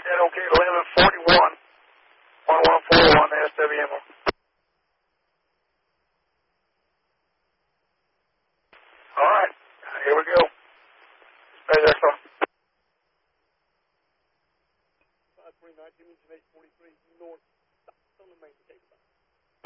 that okay, 1141, 1141, SWMO. All right, here we go. Space Expo. 529, Jimmy, 843 North, on the main, take about.